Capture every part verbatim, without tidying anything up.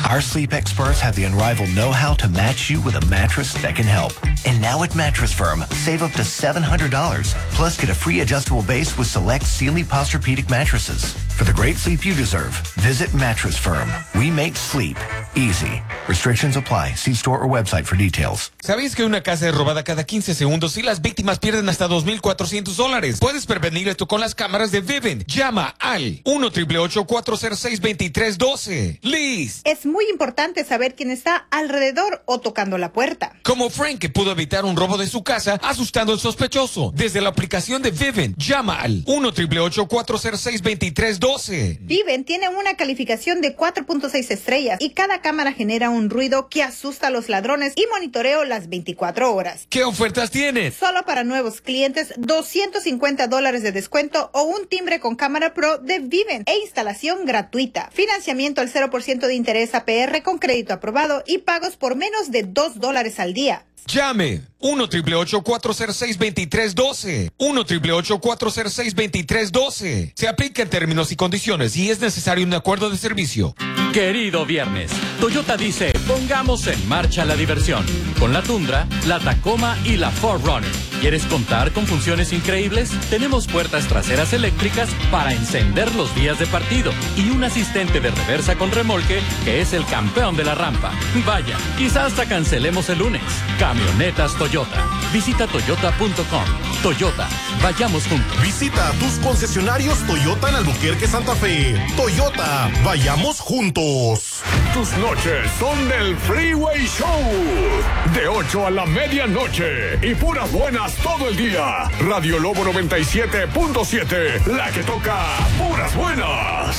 Our sleep experts have the unrivaled know-how to match you with a mattress that can help. And now at Mattress Firm, save up to seven hundred dollars. Plus, get a free adjustable base with select Sealy Posturepedic mattresses. For the great sleep you deserve, visit Mattress Firm. We make sleep easy. Restrictions apply. See store or website for details. ¿Sabías que una casa es robada cada quince segundos y las víctimas pierden hasta dos mil cuatrocientos dólares? Puedes prevenir esto con las cámaras de Vivint. Llama al uno, ocho ocho ocho, cuatro cero seis, dos tres uno dos. Liz. Es muy importante saber quién está alrededor o tocando la puerta. Como Frank, que pudo evitar un robo de su casa asustando al sospechoso. Desde la aplicación de Vivint, llama al uno, ocho ocho ocho, cuatro cero seis, dos tres uno dos. Vivint tiene una calificación de cuatro punto seis estrellas y cada cámara genera un ruido que asusta a los ladrones y monitoreo las veinticuatro horas. ¿Qué ofertas tienes? Solo para nuevos clientes, doscientos cincuenta dólares de descuento o un timbre con cámara pro de Vivint e instalación gratuita. Financiamiento al cero por ciento de interés A P R con crédito aprobado y pagos por menos de dos dólares al día. Llame uno, ocho ocho ocho, cuatro cero seis, dos tres uno dos. uno, ocho ocho ocho, cuatro cero seis, dos tres uno dos. Se aplica en términos y condiciones y es necesario un acuerdo de servicio. Querido viernes, Toyota dice, pongamos en marcha la diversión. Con la Tundra, la Tacoma y la cuatro Runner. ¿Quieres contar con funciones increíbles? Tenemos puertas traseras eléctricas para encender los días de partido y un asistente de reversa con remolque que es el campeón de la rampa. Vaya, quizás hasta cancelemos el lunes. Camionetas Toyota. Visita toyota punto com. Toyota, vayamos juntos. Visita tus concesionarios Toyota en Albuquerque, Santa Fe. Toyota, vayamos juntos. Tus noches son del Freeway Show. De ocho a la medianoche. Y puras buenas todo el día. Radio Lobo noventa y siete punto siete. La que toca puras buenas.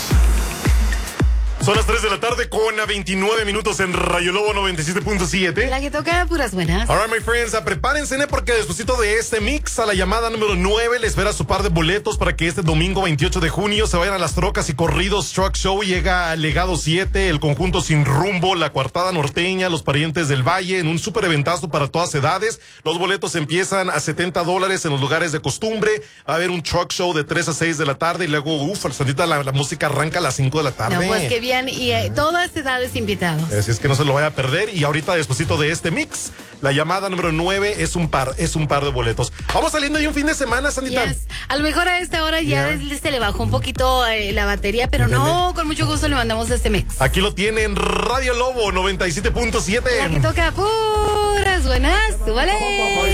Son las tres de la tarde con veintinueve minutos en Radio Lobo noventa y siete punto siete. La que toca puras buenas. All right, my friends, prepárense porque despuesito de este mix, a la llamada número nueve, les espera su par de boletos para que este domingo veintiocho de junio se vayan a las trocas y corridos Truck Show. Llega Legado siete, el conjunto Sin Rumbo, la Coartada Norteña, los Parientes del Valle, en un súper eventazo para todas edades. Los boletos empiezan a setenta dólares en los lugares de costumbre. Va a haber un Truck Show de tres a seis de la tarde y luego, uff, la, la música arranca a las cinco de la tarde. No, pues qué bien. Y eh, todas edades invitados. Así es que no se lo vaya a perder. Y ahorita, despuesito de este mix, la llamada número nueve es un par, es un par de boletos. Vamos saliendo ya un fin de semana, Sandita. Yes. A lo mejor a esta hora ya yeah. se le bajó un poquito eh, la batería, pero no, con mucho gusto le mandamos este mix. Aquí lo tienen, Radio Lobo noventa y siete punto siete. La que toca puras buenas, ¿vale?